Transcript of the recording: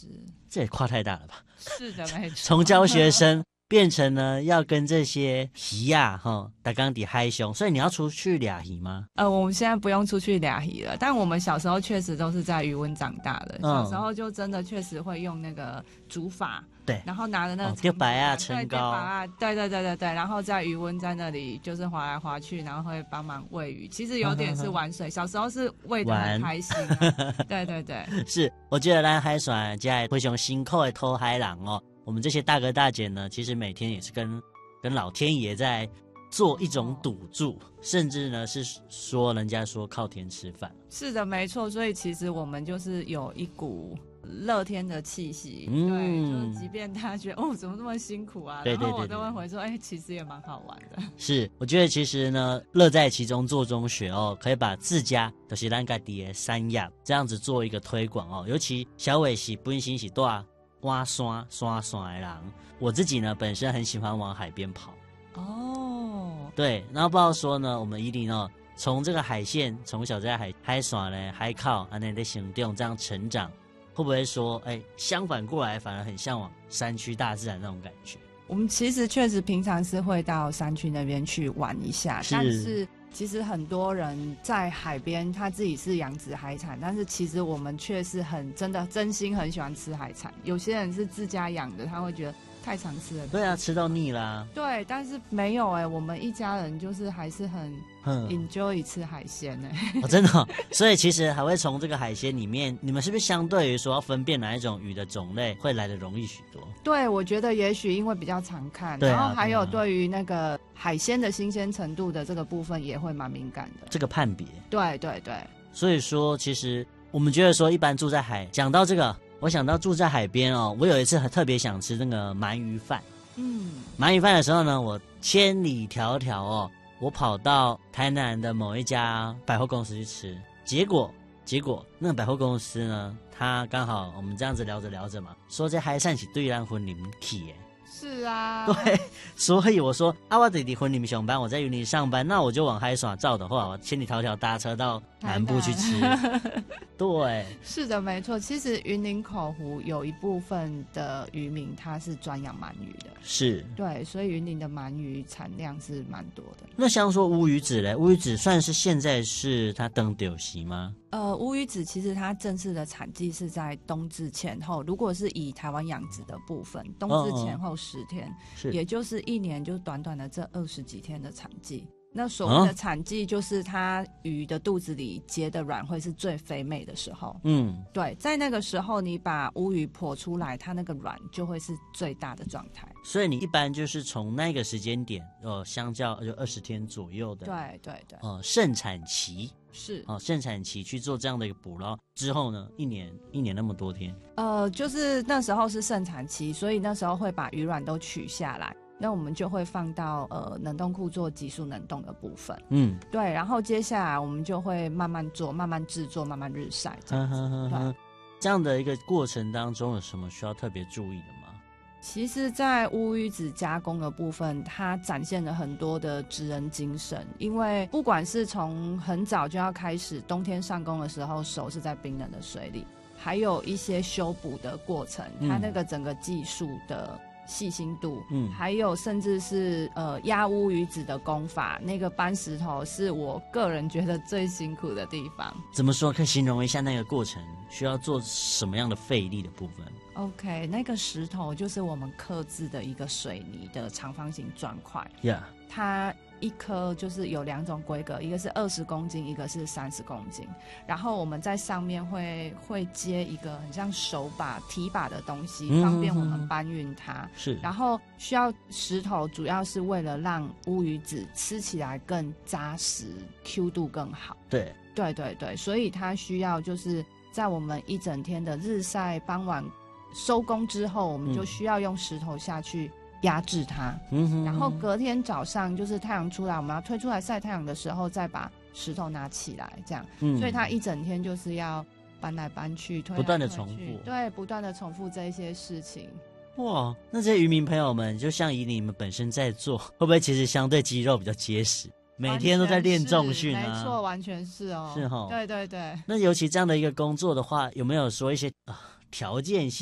这也跨太大了吧？ 是的，没错。 从教学生变成呢要跟这些鱼啊大缸底海熊，所以你要出去俩鱼吗？ 我们现在不用出去俩鱼了，但我们小时候确实都是在渔温长大的，小时候就真的确实会用那个竹筏，对，然后拿着那个钓白啊、撑高啊，对，然后在渔温在那里就是划来划去，然后会帮忙喂鱼，其实有点是玩水，小时候是喂得很开心对， 是，我觉得咱海船在非常辛苦的偷海人我们这些大哥大姐呢，其实每天也是跟老天爷在做一种赌注，甚至呢是说人家说靠天吃饭。 是的，没错。所以其实我们就是有一股乐天的气息，对，就即便他觉得怎么这么辛苦啊，然后我都会回说，其实也蛮好玩的。 是，我觉得其实呢，乐在其中做中学可以把自家就是咱家己的山野这样子做一个推广尤其小伟是本身是大挖山的人，我自己呢本身很喜欢往海边跑对，然后不知道说呢，我们宜林从这个海线从小在海山呢海靠安内的行动这样成长，会不会说相反过来反而很向往山区大自然那种感觉？ 我们其实确实平常是会到山区那边去玩一下，但是其实很多人在海边他自己是养殖海产，但是其实我们却是真心很喜欢吃海产。有些人是自家养的，他会觉得太常吃了， 对啊，吃到腻啦。 对，但是没有我们一家人就是还是很enjoy 吃海鲜真的所以其实还会从这个海鲜里面，你们是不是相对于说要分辨哪一种鱼的种类会来得容易许多？ 对，我觉得也许因为比较常看，然后还有对于那个海鲜的新鲜程度的这个部分也会蛮敏感的， 这个判别。对，所以说其实我们觉得说一般住在海，讲到这个我想到住在海边我有一次很特别想吃那个鳗鱼饭。鳗鱼饭的时候呢，我千里迢迢我跑到台南的某一家百货公司去吃，结果那个百货公司呢，他刚好我们这样子聊着嘛，说这海产是对咱婚礼去耶。 是啊， 对，所以我说我在婚礼上班，我在云林上班，那我就往海耍照的话，我千里迢迢搭车到南部去吃。对， 是的，没错。其实云林口湖有一部分的渔民他是专养鳗鱼的， 是， 对，所以云林的鳗鱼产量是蛮多的。 那像说乌鱼子嘞，乌鱼子算是现在是它登丢席吗？ 乌鱼子其实它正式的产季是在冬至前后，如果是以台湾养殖的部分，冬至前后10天，也就是一年就短短的这20几天的产季。那所谓的产季就是它鱼的肚子里结的卵会是最肥美的时候，对，在那个时候你把乌鱼剖出来，它那个卵就会是最大的状态。 所以你一般就是从那个时间点相较就20天左右的， 对盛产期是盛产期去做这样的一个捕捞之后呢，一年那么多天， 就是那时候是盛产期，所以那时候会把鱼卵都取下来，那我们就会放到冷冻库做急速冷冻的部分，对，然后接下来我们就会慢慢做，慢慢制作，慢慢日晒这样子。对， 这样的一个过程当中有什么需要特别注意的吗？ 其实在乌鱼子加工的部分，它展现了很多的职人精神，因为不管是从很早就要开始，冬天上工的时候手是在冰冷的水里，还有一些修补的过程，它那个整个技术的细心度，还有甚至是压乌鱼子的功法，那个搬石头是我个人觉得最辛苦的地方。 怎么说？可以形容一下那个过程需要做什么样的费力的部分？ OK， 那个石头就是我们刻制的一个水泥的长方形砖块，它一颗就是有2种规格，一个是20公斤，一个是30公斤，然后我们在上面会接一个很像手把提把的东西，方便我们搬运它，是，然后需要石头主要是为了让乌鱼子吃起来更扎实， Q 度更好，对，所以它需要就是在我们一整天的日晒傍晚收工之后，我们就需要用石头下去压制它，然后隔天早上就是太阳出来，我们要推出来晒太阳的时候再把石头拿起来，这样，所以它一整天就是要搬来搬去，推来推去，不断的重复，对，不断的重复这一些事情。 哇，那这些渔民朋友们，就像以你们本身在做，会不会其实相对肌肉比较结实？每天都在练重训啊？ 没错，完全是哦，是齁，对。 那尤其这样的一个工作的话，有没有说一些条件性